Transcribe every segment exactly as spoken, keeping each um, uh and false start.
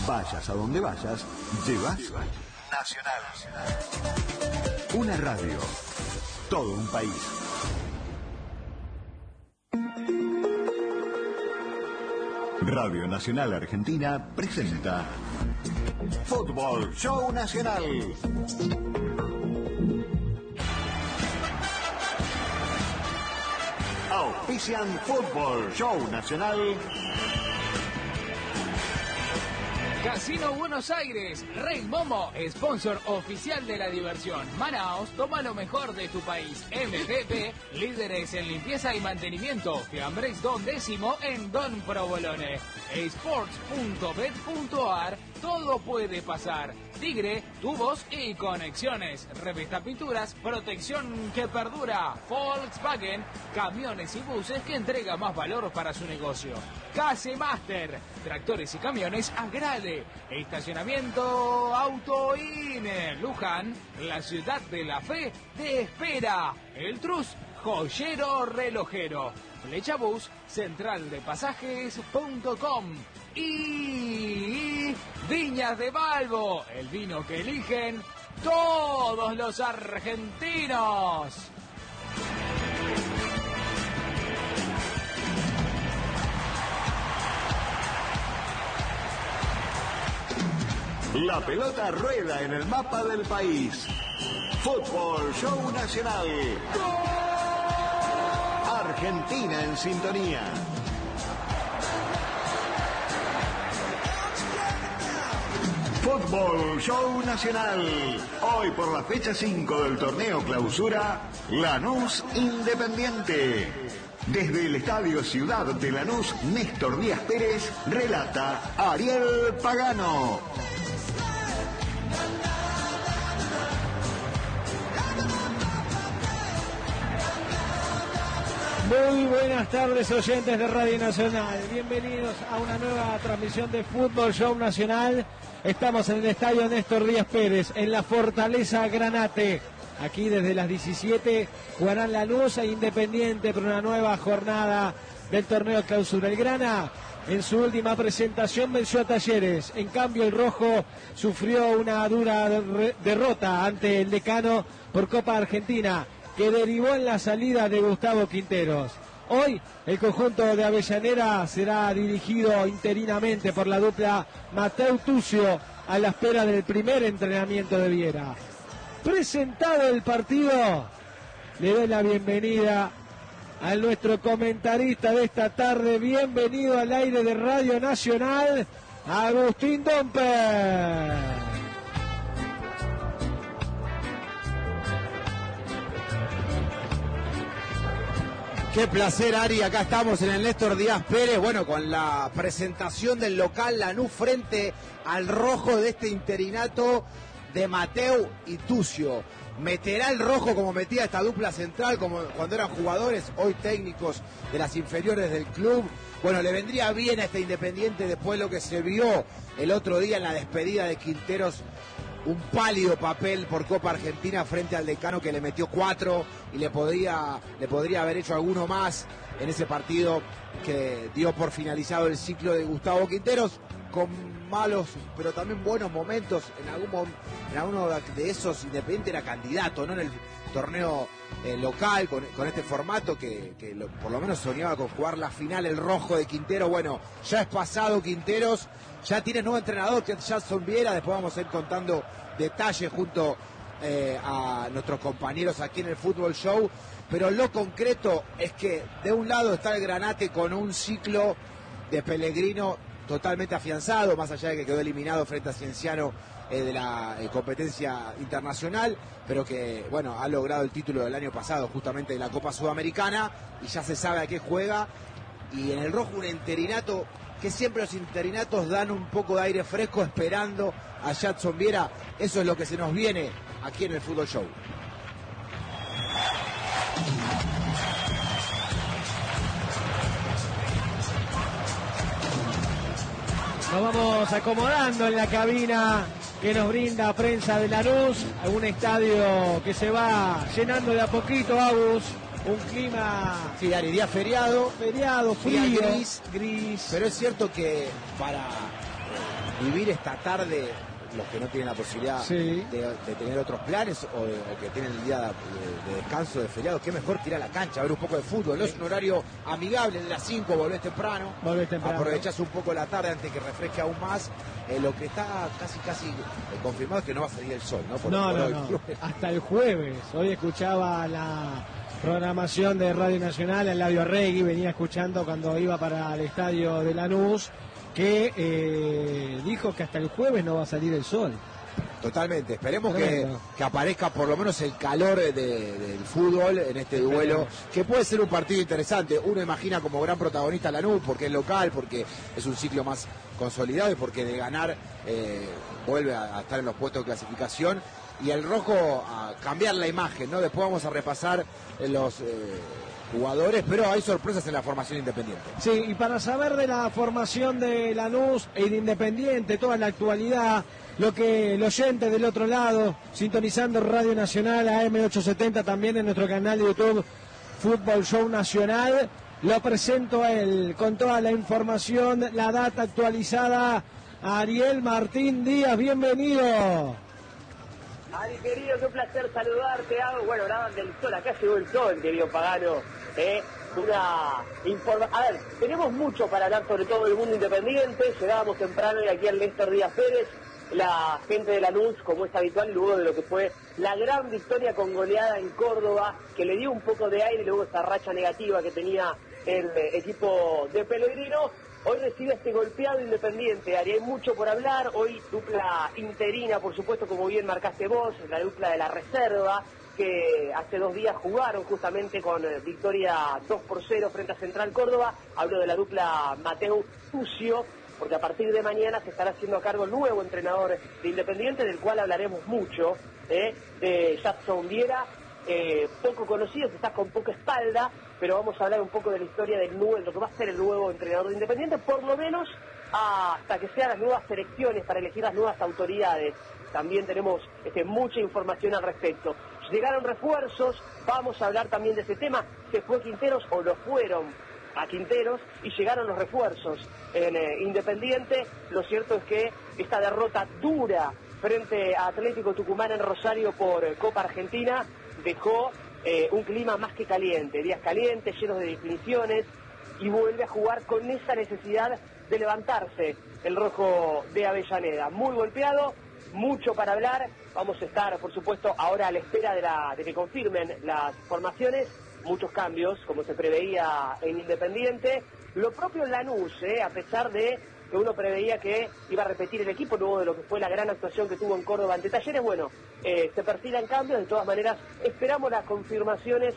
Vayas a donde vayas, llevas Nacional. Una radio, todo un país. Radio Nacional Argentina presenta Fútbol Show Nacional. Auspician Fútbol Show Nacional. Casino Buenos Aires, Rey Momo, sponsor oficial de la diversión. Manaos, toma lo mejor de tu país. M V P, líderes en limpieza y mantenimiento. Fiambres Don Décimo en Don Provolone. Sports punto bet punto ar, todo puede pasar. Tigre, tubos y conexiones. Revista Pinturas, protección que perdura. Volkswagen, camiones y buses que entrega más valor para su negocio. Case Master, tractores y camiones Agrade. Estacionamiento Autoin. Luján, la ciudad de la fe, te espera. El Trus, joyero relojero. Flecha Bus, central de pasajes punto com. Y Viñas de Balbo, el vino que eligen todos los argentinos. La pelota rueda en el mapa del país. Fútbol Show Nacional. Argentina en sintonía. Fútbol Show Nacional. Hoy por la fecha cinco del torneo Clausura, Lanús Independiente. Desde el Estadio Ciudad de Lanús, Néstor Díaz Pérez relata Ariel Pagano. Muy buenas tardes, oyentes de Radio Nacional. Bienvenidos a una nueva transmisión de Fútbol Show Nacional. Estamos en el Estadio Néstor Díaz Pérez, en la Fortaleza Granate. Aquí desde las diecisiete jugarán Lanús e Independiente por una nueva jornada del torneo Clausura. El Grana, en su última presentación, venció a Talleres. En cambio, el Rojo sufrió una dura derrota ante el Decano por Copa Argentina, que derivó en la salida de Gustavo Quinteros. Hoy el conjunto de Avellaneda será dirigido interinamente por la dupla Mateu Tucio, a la espera del primer entrenamiento de Viera. Presentado el partido, le doy la bienvenida a nuestro comentarista de esta tarde. Bienvenido al aire de Radio Nacional, Agustín Domper. Qué placer, Ari, acá estamos en el Néstor Díaz Pérez, bueno, con la presentación del local Lanús frente al Rojo de este interinato de Mateu y Tucio. Meterá el Rojo como metía esta dupla central, como cuando eran jugadores, hoy técnicos de las inferiores del club. Bueno, le vendría bien a este Independiente después de lo que se vio el otro día en la despedida de Quinteros. Un pálido papel por Copa Argentina frente al Decano, que le metió cuatro y le podría, le podría haber hecho alguno más en ese partido que dio por finalizado el ciclo de Gustavo Quinteros, con malos pero también buenos momentos. En algún en alguno de esos Independiente era candidato, ¿no? En el torneo eh, local con, con este formato que, que lo, por lo menos soñaba con jugar la final el Rojo de Quinteros. Bueno, ya es pasado Quinteros. Ya tiene nuevo entrenador, que es Jason Viera. Después vamos a ir contando detalles junto eh, a nuestros compañeros aquí en el Fútbol Show. Pero lo concreto es que de un lado está el Granate con un ciclo de Pellegrino totalmente afianzado, más allá de que quedó eliminado frente a Cienciano eh, de la eh, competencia internacional, pero que, bueno, ha logrado el título del año pasado, justamente de la Copa Sudamericana, y ya se sabe a qué juega. Y en el Rojo un interinato, que siempre los interinatos dan un poco de aire fresco esperando a Jason Viera. Eso es lo que se nos viene aquí en el Fútbol Show. Nos vamos acomodando en la cabina que nos brinda Prensa de Lanús, a un estadio que se va llenando de a poquito, Agus. Un clima... Sí, Ari, día feriado. Feriado, frío, día gris. gris. Pero es cierto que para vivir esta tarde, los que no tienen la posibilidad sí. de, de tener otros planes o, de, o que tienen el día de, de descanso, de feriado, qué mejor que ir a la cancha, a ver un poco de fútbol. No es un horario amigable, de las cinco volvés temprano, volvés temprano. Aprovechás un poco la tarde antes que refresque aún más. Eh, lo que está casi casi eh, confirmado es que no va a salir el sol, ¿no? Por, no, por no, hoy. no, hasta el jueves. Hoy escuchaba la programación de Radio Nacional, Eladio Arregui venía escuchando cuando iba para el estadio de Lanús, que eh, dijo que hasta el jueves no va a salir el sol. Totalmente, esperemos que, que aparezca por lo menos el calor de, del fútbol en este duelo, que puede ser un partido interesante. Uno imagina como gran protagonista Lanús, porque es local, porque es un ciclo más consolidado y porque de ganar eh, vuelve a, a estar en los puestos de clasificación. Y el rojo a cambiar la imagen, ¿no? Después vamos a repasar los eh, jugadores, pero hay sorpresas en la formación independiente. Sí, y para saber de la formación de Lanús y de Independiente, toda la actualidad, lo que el oyente del otro lado, sintonizando Radio Nacional A M ochocientos setenta, también en nuestro canal de YouTube Fútbol Show Nacional, lo presento a él con toda la información, la data actualizada. Ariel Martín Díaz, bienvenido. Ari, querido, qué placer saludarte. Hago, bueno, nada del sol, acá llegó el sol, querido Pagano. ¿eh? Una informa... A ver, tenemos mucho para hablar sobre todo del mundo independiente. Llegábamos temprano y aquí al Néstor Díaz Pérez. La gente de Lanús, como es habitual, luego de lo que fue la gran victoria con goleada en Córdoba, que le dio un poco de aire luego esa racha negativa que tenía el equipo de Pellegrino. Hoy recibe este golpeado Independiente, Ari, hay mucho por hablar. Hoy dupla interina, por supuesto, como bien marcaste vos, la dupla de la reserva, que hace dos días jugaron justamente con victoria dos por cero frente a Central Córdoba. Hablo de la dupla Mateu Tucio, porque a partir de mañana se estará haciendo a cargo el nuevo entrenador de Independiente, del cual hablaremos mucho, ¿eh? de Jackson Viera, eh, poco conocido, quizás con poca espalda, pero vamos a hablar un poco de la historia del nuevo, lo que va a ser el nuevo entrenador de Independiente, por lo menos hasta que sean las nuevas selecciones para elegir las nuevas autoridades. También tenemos este, mucha información al respecto. Llegaron refuerzos, vamos a hablar también de ese tema. ¿Se fue Quinteros o lo fueron a Quinteros? Y llegaron los refuerzos en eh, Independiente. Lo cierto es que esta derrota dura frente a Atlético Tucumán en Rosario por eh, Copa Argentina dejó eh, un clima más que caliente, días calientes, llenos de definiciones, y vuelve a jugar con esa necesidad de levantarse el rojo de Avellaneda. Muy golpeado, mucho para hablar. Vamos a estar, por supuesto, ahora a la espera de, la, de que confirmen las formaciones. Muchos cambios, como se preveía en Independiente. Lo propio en Lanús, ¿eh? a pesar de que uno preveía que iba a repetir el equipo luego de lo que fue la gran actuación que tuvo en Córdoba ante Talleres. Bueno, eh, se perfilan cambios. De todas maneras, esperamos las confirmaciones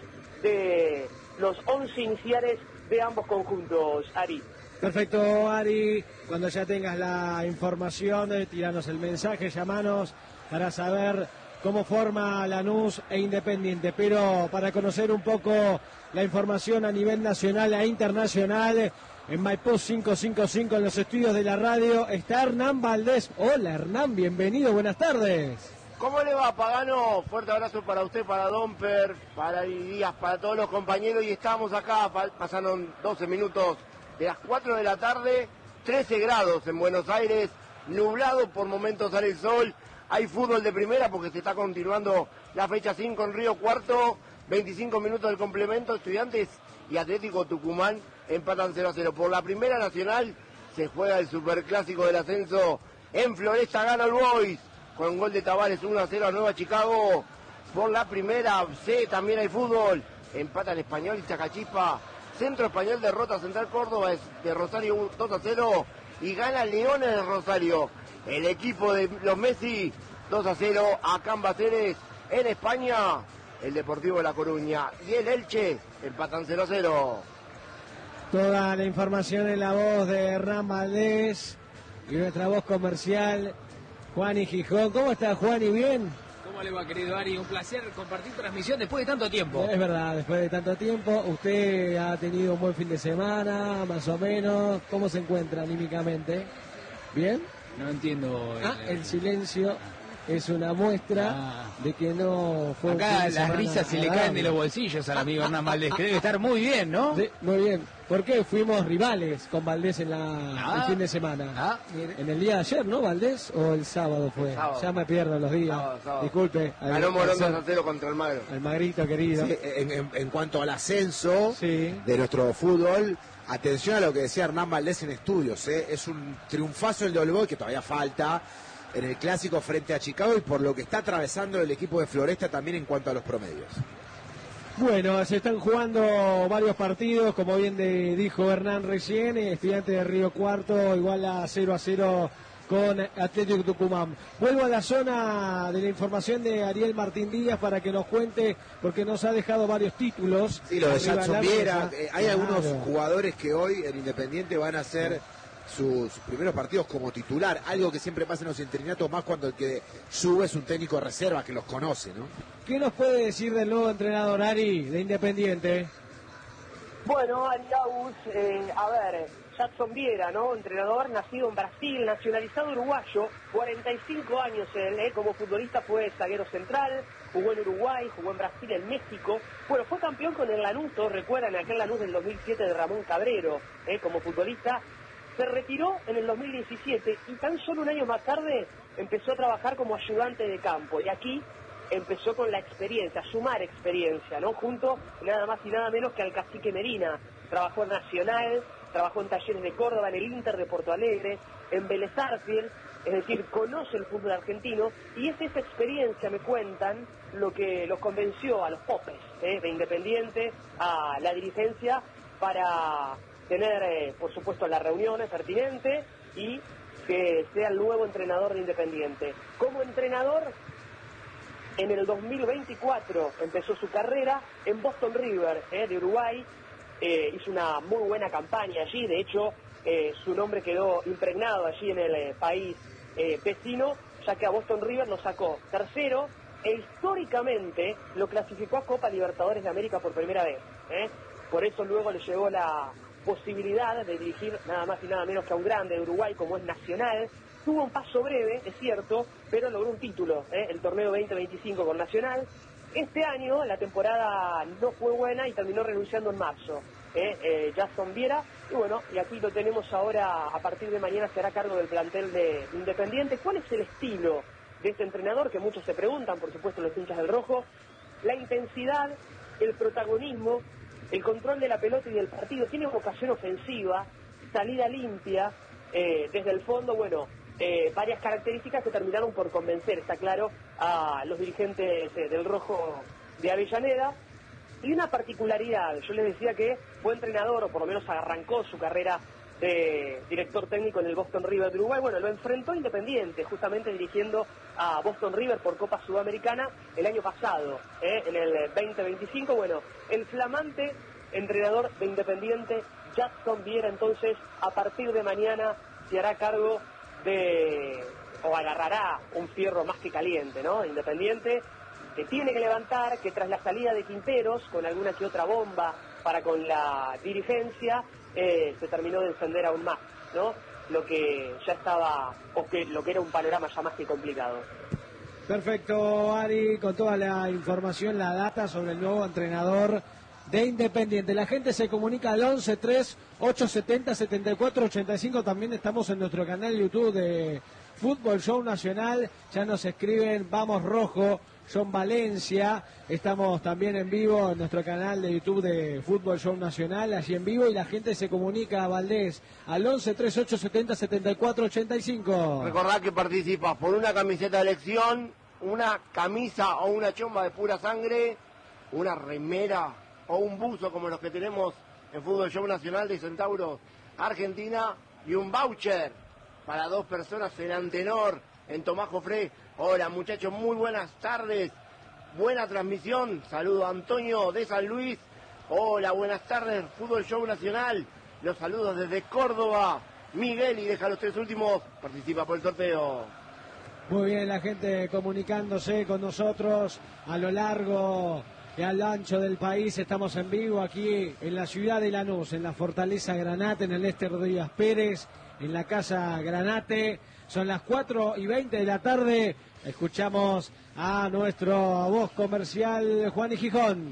de los once iniciales de ambos conjuntos, Ari. Perfecto, Ari. Cuando ya tengas la información, eh, tiranos el mensaje, llamanos para saber cómo forma Lanús e Independiente. Pero para conocer un poco la información a nivel nacional e internacional, en Maipú quinientos cincuenta y cinco, en los estudios de la radio, está Hernán Valdés. Hola, Hernán, bienvenido, buenas tardes. ¿Cómo le va, Pagano? Fuerte abrazo para usted, para Domper, para Díaz, para todos los compañeros. Y estamos acá, pasaron doce minutos de las cuatro de la tarde, trece grados en Buenos Aires, nublado, por momentos sale el sol. Hay fútbol de primera porque se está continuando la fecha cinco en Río Cuarto, veinticinco minutos del complemento. Estudiantes y Atlético Tucumán empatan cero a cero. Por la primera nacional se juega el superclásico del ascenso en Floresta, gana el Boys con gol de Tavares, uno a cero a Nueva Chicago. Por la primera C también hay fútbol, empata el Español y Chacachispa. Centro Español derrota a Central Córdoba de Rosario dos a cero y gana Leones de Rosario. El equipo de los Messi dos a cero a Cambaceres en España. El Deportivo de La Coruña y el Elche empatan cero a cero. Toda la información en la voz de Hernán Valdés y nuestra voz comercial, Juani Gijón. ¿Cómo está, Juani? ¿Bien? ¿Cómo le va, querido Ari? Un placer compartir transmisión después de tanto tiempo. Es verdad, después de tanto tiempo. Usted ha tenido un buen fin de semana, más o menos. ¿Cómo se encuentra anímicamente? ¿Bien? No entiendo. Ah, el silencio. es una muestra ah. de que no fue acá las risas se le caen de los bolsillos al amigo Hernán Valdés, que debe estar muy bien, ¿no? Sí, muy bien. ¿Por qué? Fuimos rivales con Valdés en la, ah. el fin de semana. Ah. En el día de ayer, ¿no, Valdés? ¿O el sábado fue? El sábado. Ya me pierdo los días. Sábado, sábado. Disculpe. Ganó Morón dos a cero contra el Magro. El Magrito querido. Sí, en, en, en cuanto al ascenso sí. de nuestro fútbol, atención a lo que decía Hernán Valdés en estudios. ¿eh? Es un triunfazo el de All Boys, que todavía falta, en el clásico frente a Chicago, y por lo que está atravesando el equipo de Floresta también en cuanto a los promedios. Bueno, se están jugando varios partidos, como bien de, dijo Hernán recién, Estudiantes de Río Cuarto igual a cero a cero con Atlético Tucumán. Vuelvo a la zona de la información de Ariel Martín Díaz para que nos cuente, porque nos ha dejado varios títulos. Sí, lo de Jackson Viera, eh, hay claro. algunos jugadores que hoy en Independiente van a ser sus primeros partidos como titular, algo que siempre pasa en los interinatos, más cuando el que sube es un técnico de reserva que los conoce, ¿no? ¿Qué nos puede decir del nuevo entrenador, Ari, de Independiente? Bueno, Ari Agus, eh, a ver, Jackson Viera, ¿no? Entrenador nacido en Brasil, nacionalizado uruguayo, cuarenta y cinco años él, ¿eh? Como futbolista fue zaguero central, jugó en Uruguay, jugó en Brasil, en México. Bueno, fue campeón con el Lanús, todos recuerdan aquel Lanús del dos mil siete de Ramón Cabrero, ¿eh? Como futbolista. Se retiró en el dos mil diecisiete y tan solo un año más tarde empezó a trabajar como ayudante de campo. Y aquí empezó con la experiencia, a sumar experiencia, ¿no? Junto nada más y nada menos que al Cacique Medina. Trabajó en Nacional, trabajó en Talleres de Córdoba, en el Inter de Porto Alegre, en Vélez Sarsfield, es decir, conoce el fútbol argentino y es esa experiencia, me cuentan, lo que los convenció a los popes, ¿eh? De Independiente, a la dirigencia, para tener, eh, por supuesto, las reuniones pertinentes y que sea el nuevo entrenador de Independiente. Como entrenador, en el dos mil veinticuatro empezó su carrera en Boston River, eh, de Uruguay. Eh, hizo una muy buena campaña allí, de hecho, eh, su nombre quedó impregnado allí en el eh, país eh, vecino, ya que a Boston River lo sacó tercero e históricamente lo clasificó a Copa Libertadores de América por primera vez. Eh. Por eso luego le llegó la posibilidad de dirigir nada más y nada menos que a un grande de Uruguay como es Nacional. Tuvo un paso breve, es cierto, pero logró un título, ¿eh? El torneo veinte veinticinco con Nacional. Este año la temporada no fue buena y terminó renunciando en marzo, ¿eh? Eh, Jackson Viera. Y bueno, y aquí lo tenemos ahora, a partir de mañana se hará cargo del plantel de Independiente. ¿Cuál es el estilo de este entrenador? Que muchos se preguntan, por supuesto los hinchas del rojo. La intensidad, el protagonismo, el control de la pelota y del partido. Tiene vocación ofensiva, salida limpia, eh, desde el fondo, bueno, eh, varias características que terminaron por convencer, está claro, a los dirigentes eh, del rojo de Avellaneda. Y una particularidad, yo les decía que fue entrenador, o por lo menos arrancó su carrera de director técnico en el Boston River de Uruguay. Bueno, lo enfrentó Independiente, justamente dirigiendo a Boston River por Copa Sudamericana el año pasado, ¿eh? En el veinte veinticinco. Bueno, el flamante entrenador de Independiente, Jackson Viera, entonces, a partir de mañana se hará cargo de, o agarrará un fierro más que caliente, ¿no? Independiente, que tiene que levantar, que tras la salida de Quinteros, con alguna que otra bomba para con la dirigencia, eh, se terminó de encender aún más, ¿no? Lo que ya estaba, o que lo que era un panorama ya más que complicado. Perfecto, Ari, con toda la información, la data sobre el nuevo entrenador de Independiente. La gente se comunica al once tres ocho setenta setenta y cuatro ochenta y cinco. También estamos en nuestro canal YouTube de Fútbol Show Nacional. Ya nos escriben, vamos rojo, John Valencia. Estamos también en vivo en nuestro canal de YouTube de Fútbol Show Nacional, allí en vivo, y la gente se comunica a Valdés al once tres ocho setenta setenta y cuatro ochenta y cinco. Recordad que participas por una camiseta de elección, una camisa o una chomba de pura sangre, una remera o un buzo como los que tenemos en Fútbol Show Nacional de Centauro, Argentina, y un voucher para dos personas en Antenor, en Tomás Jofré. Hola muchachos, muy buenas tardes, buena transmisión, saludo a Antonio de San Luis. Hola, buenas tardes, Fútbol Show Nacional, los saludos desde Córdoba. Miguel, y deja los tres últimos, participa por el sorteo. Muy bien, la gente comunicándose con nosotros a lo largo y al ancho del país. Estamos en vivo aquí en la ciudad de Lanús, en la Fortaleza Granate, en el Néstor Díaz Pérez, en la Casa Granate. Son las cuatro y veinte de la tarde. Escuchamos a nuestro voz comercial, Juan y Gijón.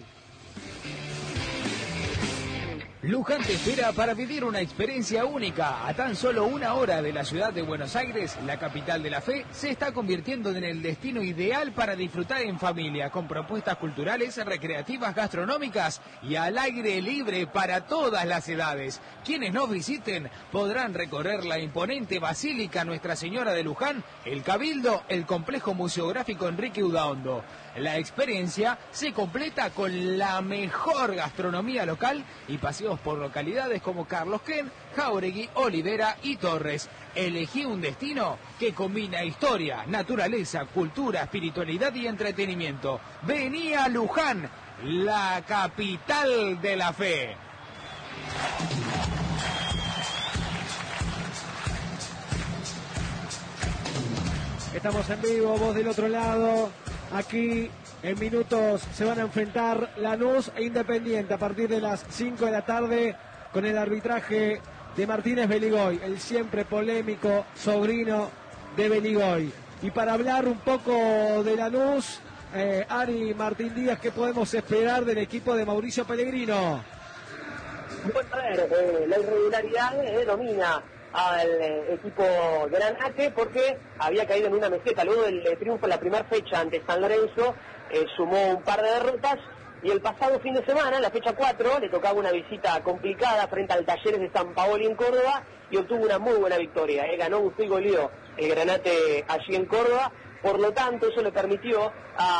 Luján te espera para vivir una experiencia única. A tan solo una hora de la ciudad de Buenos Aires, la capital de la fe, se está convirtiendo en el destino ideal para disfrutar en familia, con propuestas culturales, recreativas, gastronómicas y al aire libre para todas las edades. Quienes nos visiten podrán recorrer la imponente Basílica Nuestra Señora de Luján, el Cabildo, el complejo museográfico Enrique Udaondo. La experiencia se completa con la mejor gastronomía local y paseos por localidades como Carlos Ken, Jáuregui, Olivera y Torres. Elegí un destino que combina historia, naturaleza, cultura, espiritualidad y entretenimiento. Vení a Luján, la capital de la fe. Estamos en vivo, vos del otro lado. Aquí en minutos se van a enfrentar Lanús e Independiente a partir de las cinco de la tarde con el arbitraje de Martínez Beligoy, el siempre polémico sobrino de Beligoy. Y para hablar un poco de Lanús, eh, Ari Martín Díaz, ¿qué podemos esperar del equipo de Mauricio Pellegrino? Bueno, a ver, eh, la irregularidad eh, domina al eh, equipo Granate porque había caído en una meseta. Luego del eh, triunfo en la primera fecha ante San Lorenzo, eh, sumó un par de derrotas y el pasado fin de semana, en la fecha cuatro, le tocaba una visita complicada frente al Talleres de San Paoli en Córdoba y obtuvo una muy buena victoria. Eh. Ganó gustó y goleó el Granate allí en Córdoba. Por lo tanto, eso le permitió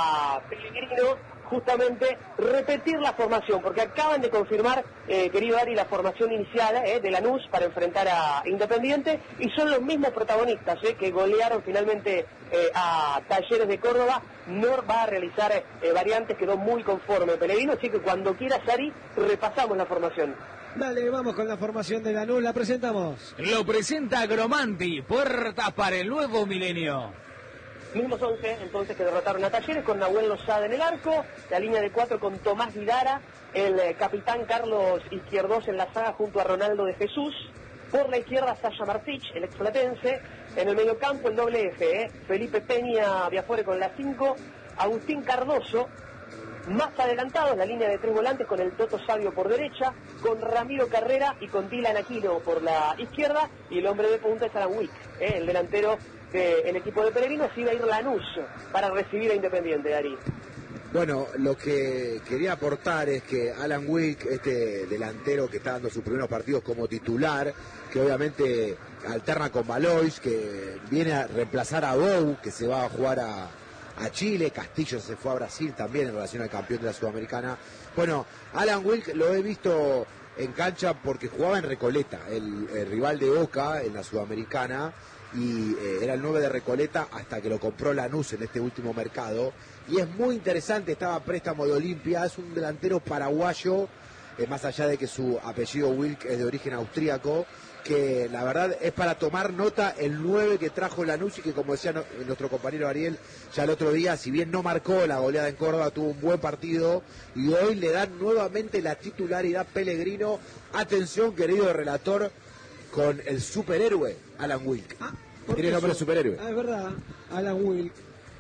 a Pellegrino justamente repetir la formación, porque acaban de confirmar, eh, querido Ari, la formación inicial eh, de Lanús para enfrentar a Independiente, y son los mismos protagonistas eh, que golearon finalmente eh, a Talleres de Córdoba. No va a realizar eh, variantes, quedó muy conforme Pellegrino, así que cuando quieras, Ari, repasamos la formación. Dale, vamos con la formación de Lanús, la presentamos. Lo presenta Gromanti, puertas para el nuevo milenio. Mismos once, entonces, que derrotaron a Talleres, con Nahuel Lozada en el arco, la línea de cuatro con Tomás Vidara, el eh, capitán Carlos Izquierdos en la saga junto a Ronaldo de Jesús, por la izquierda Sasha Martich, el explatense, en el mediocampo el doble F, eh, Felipe Peña Viafore con la cinco, Agustín Cardoso, más adelantados, la línea de tres volantes con el Toto Sabio por derecha, con Ramiro Carrera y con Dylan Aquino por la izquierda, y el hombre de punta es Alan Wick, eh, el delantero del equipo de Pellegrino. Así va a ir Lanús para recibir a Independiente, Ari. Bueno, lo que quería aportar es que Alan Wick, este delantero que está dando sus primeros partidos como titular, que obviamente alterna con Valois, que viene a reemplazar a Bou, que se va a jugar a, a Chile, Castillo se fue a Brasil también en relación al campeón de la Sudamericana. Bueno, Alan Wick lo he visto en cancha porque jugaba en Recoleta, el, el rival de Boca en la Sudamericana, y eh, era el nueve de Recoleta hasta que lo compró Lanús en este último mercado, y es muy interesante, estaba a préstamo de Olimpia, es un delantero paraguayo, eh, más allá de que su apellido Wilk es de origen austríaco, que la verdad es para tomar nota el nueve que trajo Lanús, y que, como decía no, nuestro compañero Ariel ya el otro día, si bien no marcó la goleada en Córdoba, tuvo un buen partido, y hoy le dan nuevamente la titularidad Pellegrino. Atención, querido relator, con el superhéroe Alan Wilk. Ah, tiene nombre de superhéroe. Ah, es verdad, Alan Wilk.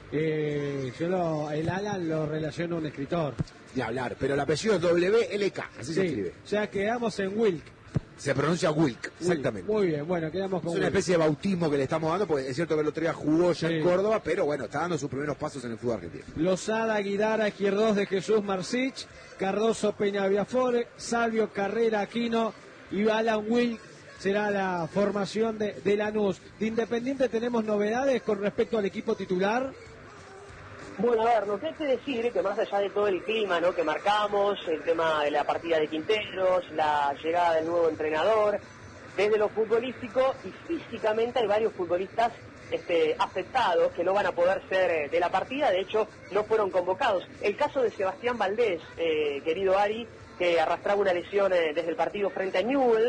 Eh, yo lo, el Alan lo relaciono a un escritor. De hablar, pero el apellido es W L K, así sí, se escribe. O sea, quedamos en Wilk. Se pronuncia Wilk, exactamente. Muy bien, bueno, quedamos con Es una Wilk. especie de bautismo que le estamos dando, porque es cierto que el otro día jugó ya Sí. en Córdoba, pero bueno, está dando sus primeros pasos en el fútbol argentino. Lozada, Guidara, Izquierdos de Jesús Marcich, Cardoso, Peña Viafore, Salvio, Carrera, Aquino y Alan Wilk. Será la formación de, de Lanús. De Independiente tenemos novedades con respecto al equipo titular. Bueno, a ver, nos hay que decir que más allá de todo el clima, ¿no?, que marcamos, el tema de la partida de Quinteros, la llegada del nuevo entrenador, desde lo futbolístico y físicamente hay varios futbolistas este, afectados que no van a poder ser eh, de la partida, de hecho no fueron convocados. El caso de Sebastián Valdés, eh, querido Ari, que arrastraba una lesión eh, desde el partido frente a Newell's,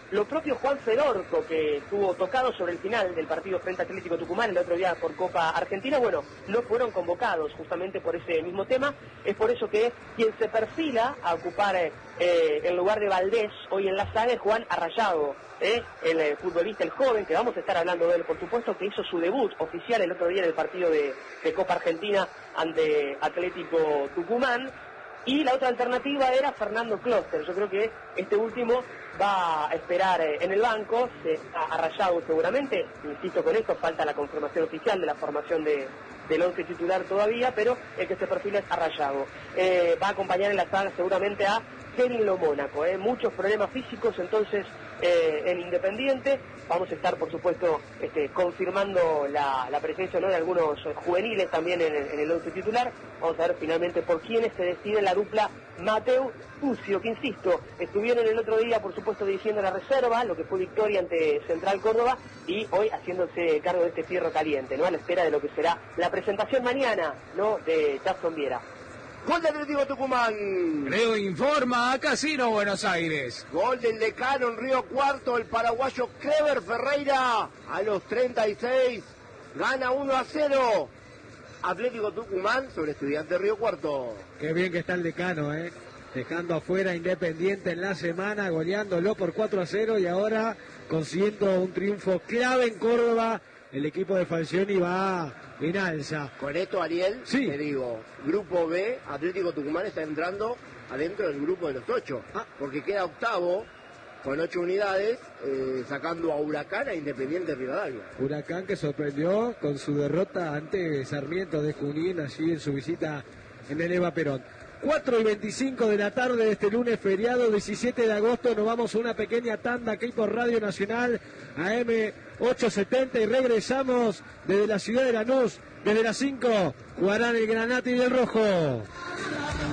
lo propio Juan Fedorco, que estuvo tocado sobre el final del partido frente a Atlético Tucumán el otro día por Copa Argentina, bueno, no fueron convocados justamente por ese mismo tema. Es por eso que quien se perfila a ocupar eh, el lugar de Valdés hoy en la saga es Juan Arrayado, eh, el eh, futbolista, el joven, que vamos a estar hablando de él, por supuesto, que hizo su debut oficial el otro día en el partido de, de Copa Argentina ante Atlético Tucumán. Y la otra alternativa era Fernando Closter. Yo creo que este último va a esperar eh, en el banco, se ha Arrayado seguramente, insisto con esto, falta la confirmación oficial de la formación de, del once titular todavía, pero el que se perfila es Arrayado. Eh, va a acompañar en la saga seguramente a Kevin Lo Mónaco, eh, muchos problemas físicos entonces eh, en Independiente. Vamos a estar, por supuesto, este, confirmando la, la presencia, ¿no?, de algunos juveniles también en, en el once titular. Vamos a ver finalmente por quiénes se decide la dupla Mateu Tucio, que insisto, estuvieron el otro día, por supuesto, dirigiendo la reserva, lo que fue victoria ante Central Córdoba, y hoy haciéndose cargo de este fierro caliente, ¿no?, a la espera de lo que será la presentación mañana, ¿no?, de Jackson Viera. Gol de Atlético Tucumán. Creo informa a Casino Buenos Aires. Gol del decano en Río Cuarto, el paraguayo Clever Ferreira. A los treinta y seis gana uno a cero. Atlético Tucumán sobre Estudiantes Río Cuarto. Qué bien que está el decano, ¿eh? Dejando afuera Independiente en la semana, goleándolo por cuatro a cero y ahora consiguiendo un triunfo clave en Córdoba. El equipo de Falcioni va en alza. Con esto, Ariel, sí, te digo, Grupo B, Atlético Tucumán está entrando adentro del grupo de los ocho, ah. porque queda octavo con ocho unidades, eh, sacando a Huracán a Independiente Rivadavia. Huracán que sorprendió con su derrota ante Sarmiento de Junín allí en su visita en el Eva Perón. cuatro y veinticinco de la tarde de este lunes feriado, diecisiete de agosto, nos vamos a una pequeña tanda aquí por Radio Nacional, A M ochocientos setenta, y regresamos desde la ciudad de Lanús, desde las cinco, jugarán el Granate y el Rojo.